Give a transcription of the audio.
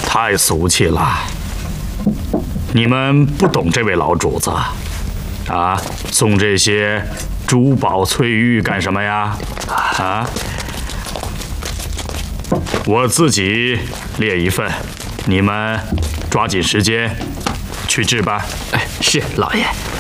太俗气了！你们不懂这位老主子，啊，送这些珠宝翠玉干什么呀？啊，我自己列一份，你们抓紧时间去置办。 哎，是老爷。